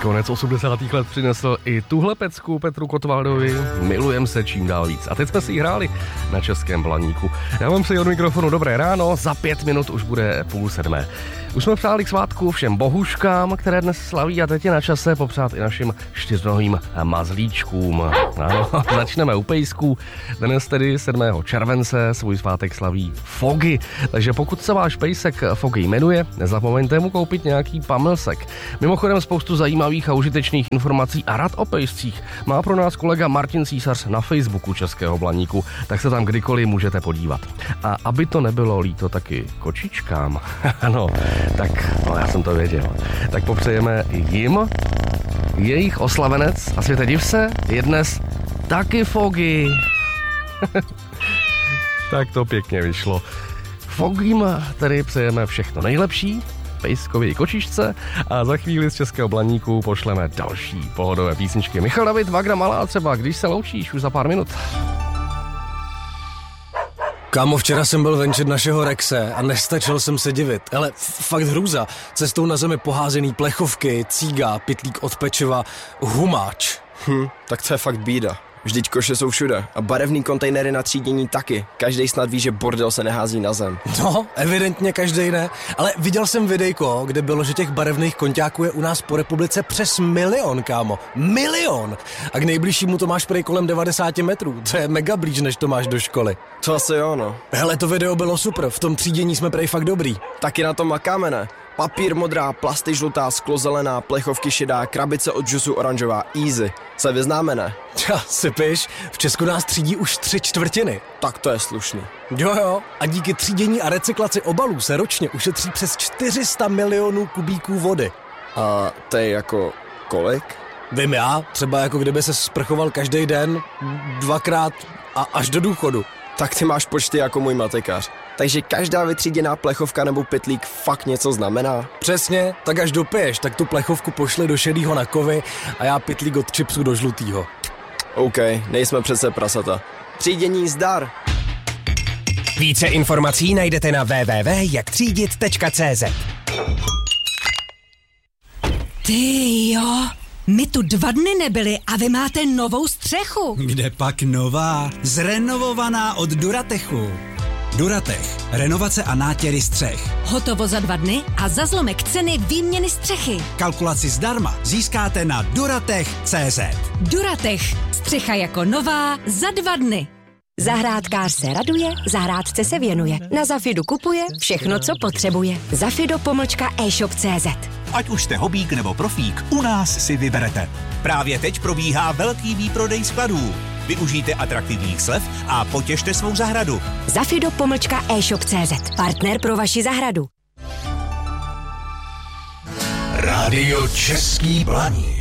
Konec 80. let přinesl i tuhle pecku Petru Kotvaldovi. Milujem se čím dál víc. A teď jsme si ji hráli na Českém Blaníku. Já vám si od mikrofonu dobré ráno, za 5 minut už bude 6:30. Už jsme přáli k svátku všem bohuškám, které dnes slaví, a teď je na čase popřát i našim 4nohým mazlíčkům. Ano, začneme u pejsků. Dnes tedy 7. července svůj svátek slaví Fogy. Takže pokud se váš pejsek Fogy jmenuje, nezapomeňte mu koupit nějaký pamlsek. Mimochodem spoustu zajímavých a užitečných informací a rad o pejscích má pro nás kolega Martin Císař na Facebooku Českého Blaníku, tak se tam kdykoliv můžete podívat. A aby to nebylo líto taky kočičkám, ano, tak já jsem to věděl, tak popřejeme jim. Jejich oslavenec, a světe div se, je dnes taky Fogy. Tak to pěkně vyšlo. Fogím tedy přejeme všechno nejlepší, pejskovi i kočičce, a za chvíli z Českého Blaníku pošleme další pohodové písničky. Michal David, Vagna Malá třeba, když se loučíš, už za pár minut. Kámo, včera jsem byl venčit našeho Rexe a nestačil jsem se divit. Ale fakt hrůza. Cestou na zemi poházený plechovky, cíga, pytlík od pečiva, humáč. Tak to je fakt bída. Vždyť koše jsou všude a barevný kontejnery na třídění taky. Každej snad ví, že bordel se nehází na zem. No, evidentně každej ne. Ale viděl jsem videjko, kde bylo, že těch barevných konťáků je u nás po republice přes 1 milion, kámo. 1 milion! A k nejbližšímu to máš prej kolem 90 metrů. To je mega blíž, než to máš do školy. To asi jo, no. Hele, to video bylo super, v tom třídění jsme prej fakt dobrý. Taky na tom makáme, ne? Papír modrá, plasty žlutá, sklo zelená, plechovky šedá, krabice od džusu oranžová, easy. Se vyznáme, ne? Sypiš, v Česku nás třídí už 3/4. Tak to je slušný. Jo, a díky třídění a recyklaci obalů se ročně ušetří přes 400 milionů kubíků vody. A to je jako kolik? Vím já, třeba jako kdyby se sprchoval každý den, 2krát a až do důchodu. Tak ty máš počty jako můj matekař. Takže každá vytříděná plechovka nebo pytlík fakt něco znamená? Přesně, tak až dopiješ, tak tu plechovku pošli do šedýho na kovy a já pytlík od chipsu do žlutýho. OK, nejsme přece prasata. Třídění zdar! Více informací najdete na www.jaktřídit.cz. Ty jo, my tu 2 dny nebyli a vy máte novou střechu. Kde pak nová? Zrenovovaná od Duratechu. Duratech. Renovace a nátěry střech. Hotovo za 2 dny a za zlomek ceny výměny střechy. Kalkulaci zdarma získáte na duratech.cz. Duratech. Střecha jako nová za 2 dny. Zahrádkář se raduje, zahrádce se věnuje. Na Zafidu kupuje všechno, co potřebuje. Zafido-e-shop.cz. Ať už jste hobík nebo profík, u nás si vyberete. Právě teď probíhá velký výprodej skladů. Využijte atraktivních slev a potěšte svou zahradu. Zafido-e-shop.cz. Partner pro vaši zahradu. Rádio Český Blaník.